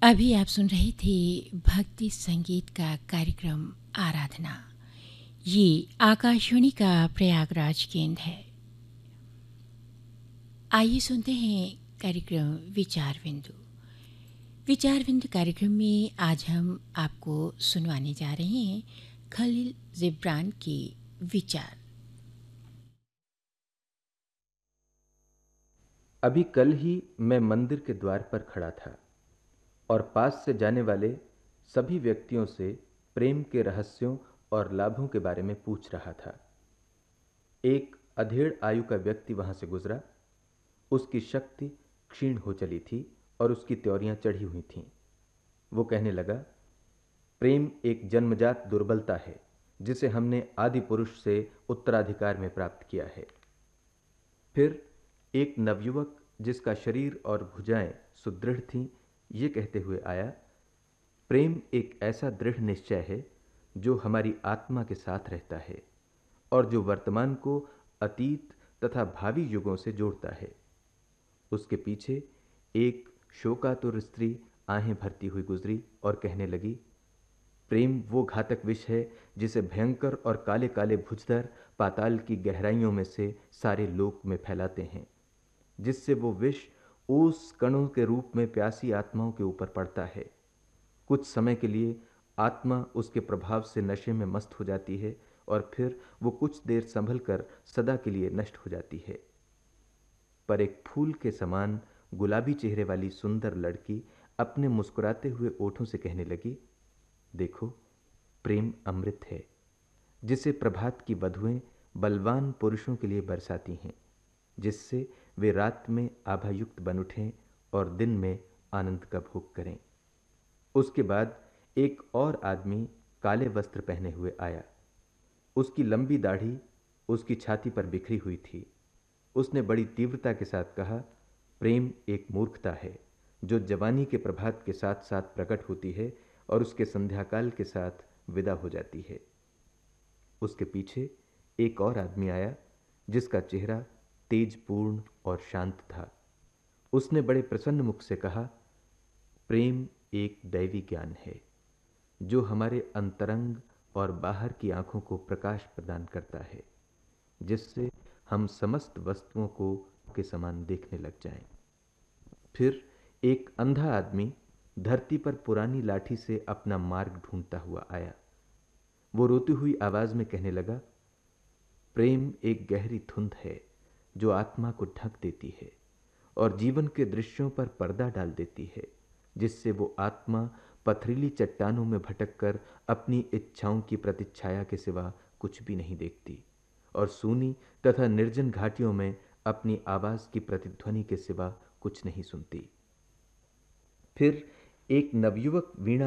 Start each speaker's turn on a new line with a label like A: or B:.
A: अभी आप सुन रहे थे भक्ति संगीत का कार्यक्रम आराधना। ये आकाशवाणी का प्रयागराज केंद्र है। आइए सुनते हैं कार्यक्रम विचार बिंदु। विचार बिंदु कार्यक्रम में आज हम आपको सुनवाने जा रहे हैं खलील जिब्रान के विचार।
B: अभी कल ही मैं मंदिर के द्वार पर खड़ा था और पास से जाने वाले सभी व्यक्तियों से प्रेम के रहस्यों और लाभों के बारे में पूछ रहा था। एक अधेड़ आयु का व्यक्ति वहां से गुजरा। उसकी शक्ति क्षीण हो चली थी और उसकी त्योरियां चढ़ी हुई थीं। वो कहने लगा, प्रेम एक जन्मजात दुर्बलता है जिसे हमने आदि पुरुष से उत्तराधिकार में प्राप्त किया है। फिर एक नवयुवक जिसका शरीर और भुजाएं सुदृढ़ थीं, ये कहते हुए आया, प्रेम एक ऐसा दृढ़ निश्चय है जो हमारी आत्मा के साथ रहता है और जो वर्तमान को अतीत तथा भावी युगों से जोड़ता है। उसके पीछे एक शोकातुर स्त्री आहें भरती हुई गुजरी और कहने लगी, प्रेम वो घातक विष है जिसे भयंकर और काले काले भुजधर पाताल की गहराइयों में से सारे लोक में फैलाते हैं, जिससे वो विष ओस कणों के रूप में प्यासी आत्माओं के ऊपर पड़ता है। कुछ समय के लिए आत्मा उसके प्रभाव से नशे में मस्त हो जाती है और फिर वो कुछ देर संभल कर सदा के लिए नष्ट हो जाती है। पर एक फूल के समान गुलाबी चेहरे वाली सुंदर लड़की अपने मुस्कुराते हुए ओठों से कहने लगी, देखो, प्रेम अमृत है जिसे प्रभात की वधुएं बलवान पुरुषों के लिए बरसाती हैं, जिससे वे रात में आभायुक्त बन उठें और दिन में आनंद का भोग करें। उसके बाद एक और आदमी काले वस्त्र पहने हुए आया। उसकी लंबी दाढ़ी उसकी छाती पर बिखरी हुई थी। उसने बड़ी तीव्रता के साथ कहा, प्रेम एक मूर्खता है जो जवानी के प्रभात के साथ साथ प्रकट होती है और उसके संध्याकाल के साथ विदा हो जाती है। उसके पीछे एक और आदमी आया जिसका चेहरा तेजपूर्ण और शांत था। उसने बड़े प्रसन्न मुख से कहा, प्रेम एक दैवी ज्ञान है जो हमारे अंतरंग और बाहर की आंखों को प्रकाश प्रदान करता है, जिससे हम समस्त वस्तुओं को के समान देखने लग जाएं। फिर एक अंधा आदमी धरती पर पुरानी लाठी से अपना मार्ग ढूंढता हुआ आया। वो रोती हुई आवाज में कहने लगा, प्रेम एक गहरी धुंध है जो आत्मा को ढक देती है और जीवन के दृश्यों पर पर्दा डाल देती है, जिससे वो आत्मा पथरीली चट्टानों में भटककर अपनी इच्छाओं की प्रतिच्छाया के सिवा कुछ भी नहीं देखती और सूनी तथा निर्जन घाटियों में अपनी आवाज की प्रतिध्वनि के सिवा कुछ नहीं सुनती। फिर एक नवयुवक वीणा